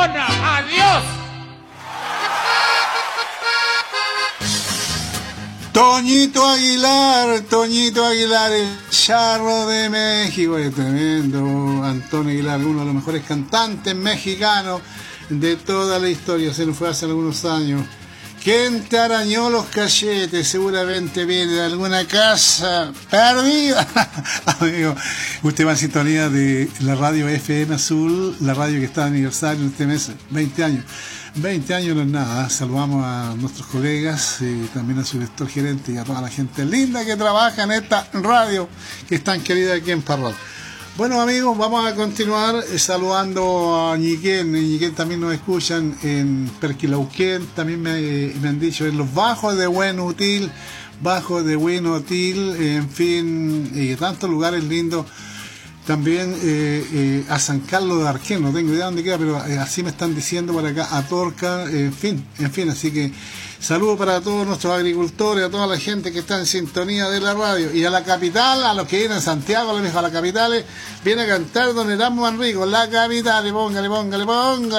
Barcelona. Adiós. Toñito Aguilar, el charro de México, es tremendo. Antonio Aguilar, uno de los mejores cantantes mexicanos de toda la historia, se nos fue hace algunos años. ¿Quién te arañó los cachetes? Seguramente viene de alguna casa perdida. Amigo, usted va en sintonía de la radio FM Azul, la radio que está de aniversario en este mes, 20 años. 20 años no es nada. Saludamos a nuestros colegas y también a su director gerente y a toda la gente linda que trabaja en esta radio que es tan querida aquí en Parral. Bueno, amigos, vamos a continuar saludando a Ñiquén. En Ñiquén también nos escuchan, en Perquilauquén también me han dicho, en los bajos de Buen Útil, en fin, y tantos lugares lindos. También a San Carlos de Arquén, no tengo idea dónde queda, pero así me están diciendo por acá, a Torca, en fin, así que saludos para todos nuestros agricultores, a toda la gente que está en sintonía de la radio, y a la capital, a los que vienen a Santiago, a la capital, viene a cantar Don Erasmo Manrico, la capital, póngale.